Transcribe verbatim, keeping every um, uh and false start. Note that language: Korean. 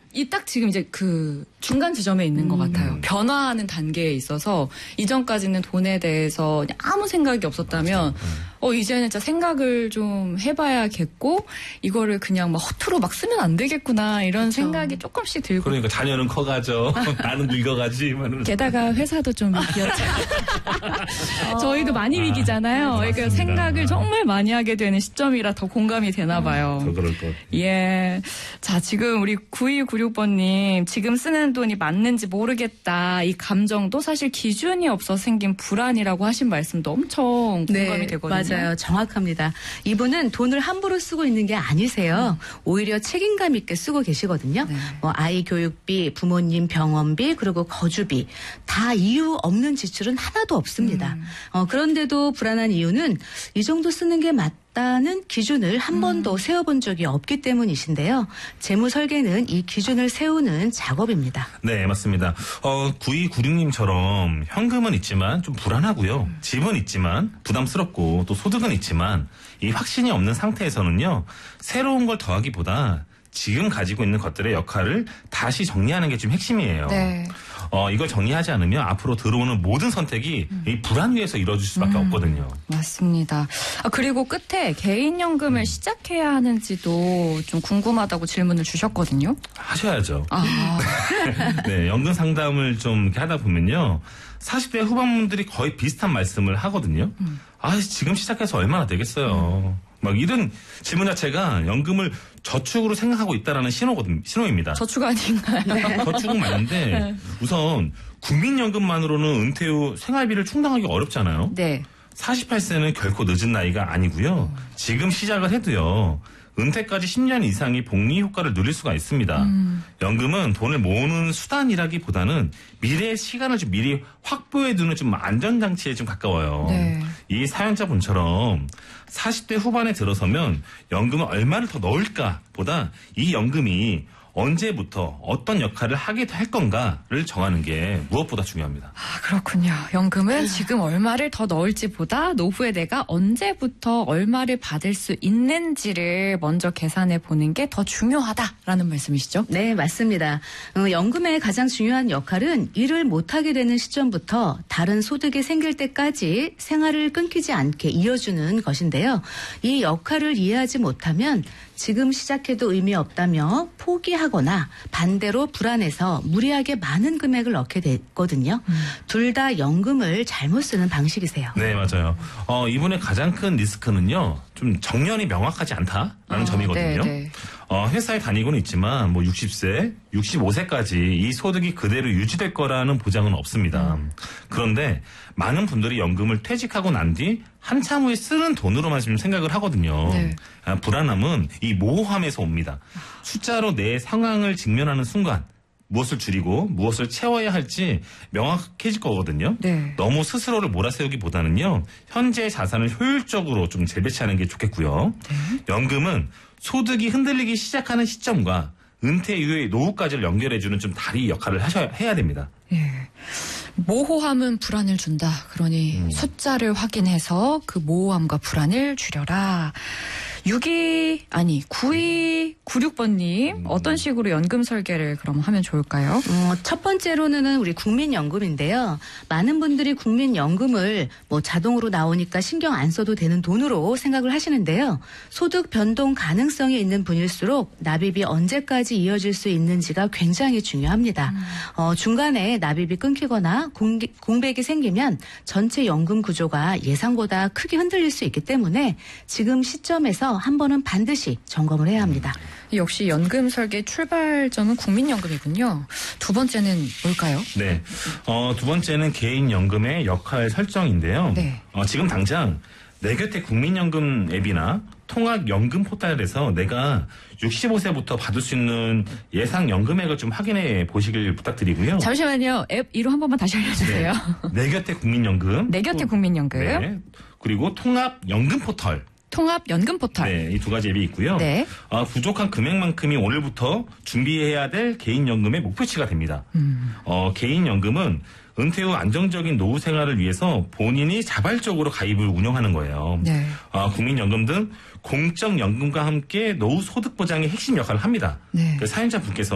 이 딱 지금 이제 그 중간 지점에 있는 음. 것 같아요. 변화하는 단계에 있어서 이전까지는 돈에 대해서 아무 생각이 없었다면 어 이제는 진짜 생각을 좀 해봐야겠고 이거를 그냥 막 허투루 막 쓰면 안 되겠구나 이런 그쵸. 생각이 조금씩 들고. 그러니까 자녀는 커가죠. 나는 늙어가지. 게다가 회사도 좀 위기였죠. 저희도 많이 아, 위기잖아요. 아, 그러니까 생각을 정말 많이 하게 되는 시점이라 더 공감이 되나 봐요. 더 그럴 것. 예. 자, 지금 우리 구이구육 번님 지금 쓰는 돈이 맞는지 모르겠다. 이 감정도 사실 기준이 없어 생긴 불안이라고 하신 말씀도 엄청 공감이 네, 되거든요. 맞아요. 정확합니다. 이분은 돈을 함부로 쓰고 있는 게 아니세요. 음. 오히려 책임감 있게 쓰고 계시거든요. 네. 뭐 아이 교육비, 부모님 병원비, 그리고 거주비 다 이유 없는 지출은 하나도 없습니다. 음. 어, 그런데도 불안한 이유는 이 정도 쓰는 게 맞 다는 기준을 한 음. 번도 세워본 적이 없기 때문이신데요. 재무 설계는 이 기준을 세우는 작업입니다. 네, 맞습니다. 어, 구이구육님처럼 현금은 있지만 좀 불안하고요. 음. 집은 있지만 부담스럽고 또 소득은 있지만 이 확신이 없는 상태에서는요. 새로운 걸 더하기보다 지금 가지고 있는 것들의 역할을 다시 정리하는 게 좀 핵심이에요. 네. 어, 이걸 정리하지 않으면 앞으로 들어오는 모든 선택이 음. 이 불안 위에서 이루어질 수밖에 음. 없거든요. 맞습니다. 아, 그리고 끝에 개인연금을 음. 시작해야 하는지도 좀 궁금하다고 질문을 주셨거든요. 하셔야죠. 아. 네, 연금 상담을 좀 이렇게 하다 보면요. 사십 대 후반분들이 거의 비슷한 말씀을 하거든요. 음. 아, 지금 시작해서 얼마나 되겠어요. 음. 막 이런 질문 자체가 연금을 저축으로 생각하고 있다라는 신호거든, 신호입니다. 저축 아닌가요? 네. 저축은 맞는데 네. 우선 국민연금만으로는 은퇴 후 생활비를 충당하기 어렵잖아요. 네. 마흔여덟 세는 결코 늦은 나이가 아니고요. 지금 시작을 해도요. 은퇴까지 십 년 이상의 복리 효과를 누릴 수가 있습니다. 음. 연금은 돈을 모으는 수단이라기보다는 미래의 시간을 좀 미리 확보해두는 좀 안전장치에 좀 가까워요. 네. 이 사연자분처럼 사십 대 후반에 들어서면 연금은 얼마를 더 넣을까 보다 이 연금이 언제부터 어떤 역할을 하게 할 건가를 정하는 게 무엇보다 중요합니다. 아, 그렇군요. 연금은 지금 얼마를 더 넣을지보다 노후에 내가 언제부터 얼마를 받을 수 있는지를 먼저 계산해 보는 게 더 중요하다라는 말씀이시죠? 네, 맞습니다. 어, 연금의 가장 중요한 역할은 일을 못하게 되는 시점부터 다른 소득이 생길 때까지 생활을 끊기지 않게 이어주는 것인데요. 이 역할을 이해하지 못하면 지금 시작해도 의미 없다며 포기하거나 반대로 불안해서 무리하게 많은 금액을 넣게 됐거든요. 음. 둘 다 연금을 잘못 쓰는 방식이세요. 네, 맞아요. 어, 이분의 가장 큰 리스크는요. 좀 정년이 명확하지 않다라는 아, 점이거든요. 네네. 어, 회사에 다니고는 있지만 뭐 육십 세, 육십오 세까지 이 소득이 그대로 유지될 거라는 보장은 없습니다. 음. 그런데 많은 분들이 연금을 퇴직하고 난 뒤 한참 후에 쓰는 돈으로만 지금 생각을 하거든요. 네. 아, 불안함은 이 모호함에서 옵니다. 숫자로 내 상황을 직면하는 순간 무엇을 줄이고 무엇을 채워야 할지 명확해질 거거든요. 네. 너무 스스로를 몰아세우기보다는요. 현재의 자산을 효율적으로 좀 재배치하는 게 좋겠고요. 네. 연금은 소득이 흔들리기 시작하는 시점과 은퇴 이후의 노후까지를 연결해주는 좀 다리 역할을 하셔야 해야 됩니다. 예. 모호함은 불안을 준다. 그러니 음. 숫자를 확인해서 그 모호함과 불안을 줄여라. 육이 아니 구이구육 번님 음. 어떤 식으로 연금 설계를 그럼 하면 좋을까요? 어, 첫 번째로는 우리 국민연금인데요. 많은 분들이 국민연금을 뭐 자동으로 나오니까 신경 안 써도 되는 돈으로 생각을 하시는데요. 소득 변동 가능성이 있는 분일수록 납입이 언제까지 이어질 수 있는지가 굉장히 중요합니다. 음. 어, 중간에 납입이 끊기거나 공개, 공백이 생기면 전체 연금 구조가 예상보다 크게 흔들릴 수 있기 때문에 지금 시점에서 한 번은 반드시 점검을 해야 합니다. 역시 연금 설계 출발점은 국민연금이군요. 두 번째는 뭘까요? 네, 어, 두 번째는 개인연금의 역할 설정인데요. 네. 어, 지금 당장 내 곁에 국민연금 앱이나 통합연금 포털에서 내가 육십오 세부터 받을 수 있는 예상 연금액을 좀 확인해 보시길 부탁드리고요. 잠시만요. 앱 이름 한 번만 다시 알려주세요. 네. 내 곁에 국민연금. 내 곁에 국민연금. 네. 그리고 통합연금 포털. 통합연금 포털. 네, 이 두 가지 앱이 있고요. 네. 어, 부족한 금액만큼이 오늘부터 준비해야 될 개인연금의 목표치가 됩니다. 음. 어, 개인연금은 은퇴 후 안정적인 노후 생활을 위해서 본인이 자발적으로 가입을 운영하는 거예요. 네. 어, 국민연금 등 공적연금과 함께 노후 소득 보장의 핵심 역할을 합니다. 네. 그 사연자 분께서